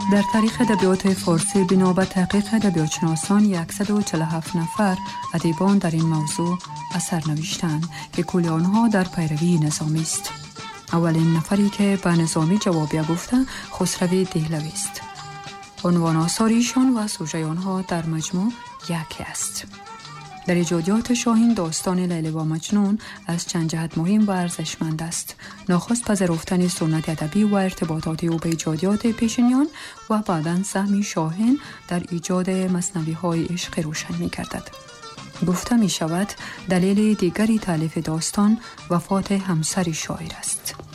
در تاریخ ادبیات فارسی بنا به تحقیق ادبیاتشناسان 147 نفر ادیبان در این موضوع اثر نوشتند که کل آنها در پیروی نظامی است. اولین نفری که به نظامی جوابیه گفته خسرو دهلوی است. عنوان آثار ایشان و سوژه آنها در مجموع یکی است. در ایجادیات شاهین داستان لیلی و مجنون از چند جهت مهم و ارزشمند است. نخست پذیرفتن سنت ادبی و ارتباطات او به ایجادیات پیشینیان و بعداً سهم شاهین در ایجاد مثنوی‌های عشقی روشن می‌گردد. گفته می شود دلیل دیگری تالیف داستان وفات همسر شاعر است.